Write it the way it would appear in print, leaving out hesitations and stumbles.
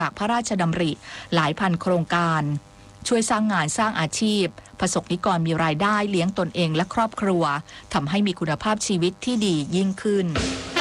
จากพระราชดำริหลายพันโครงการช่วยสร้างงานสร้างอาชีพประสบนิกรมีรายได้เลี้ยงตนเองและครอบครัวทำให้มีคุณภาพชีวิตที่ดียิ่งขึ้น